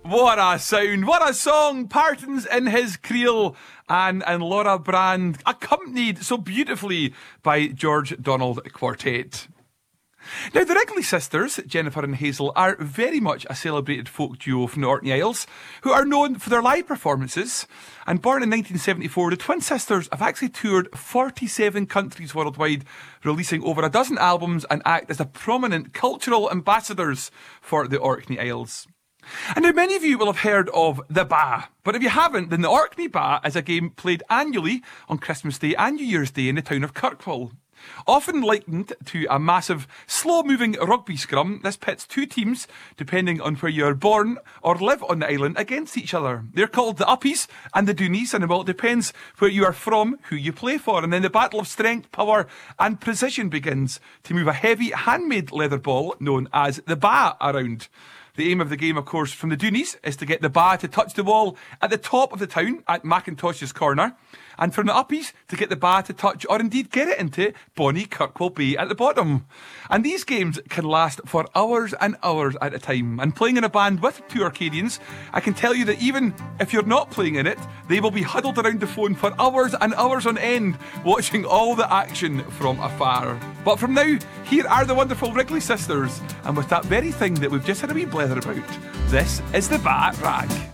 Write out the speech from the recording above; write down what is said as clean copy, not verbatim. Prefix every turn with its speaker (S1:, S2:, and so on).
S1: What a sound, what a song. Parton's in his creel and Laura Brand, accompanied so beautifully by George Donald Quartet. Now, the Wrigley sisters, Jennifer and Hazel, are very much a celebrated folk duo from the Orkney Isles, who are known for their live performances. And born in 1974, the twin sisters have actually toured 47 countries worldwide, releasing over a dozen albums and act as the prominent cultural ambassadors for the Orkney Isles. And now many of you will have heard of the Ba, but if you haven't, then the Orkney Ba is a game played annually on Christmas Day and New Year's Day in the town of Kirkwall. Often likened to a massive, slow-moving rugby scrum, this pits two teams, depending on where you are born or live on the island, against each other. They're called the Uppies and the Doonies, and well, it depends where you are from, who you play for. And then the battle of strength, power and precision begins to move a heavy, handmade leather ball known as the Ba around. The aim of the game, of course, from the Doonies is to get the Ba to touch the wall at the top of the town at Macintosh's Corner, and from the Uppies to get the Ba to touch or indeed get it into Bonnie Kirkwall Bay at the bottom. And these games can last for hours and hours at a time. And playing in a band with two Arcadians, I can tell you that even if you're not playing in it, they will be huddled around the phone for hours and hours on end, watching all the action from afar. But from now, here are the wonderful Wrigley sisters, and with that very thing that we've just had a wee blether about, this is the Ba Rag.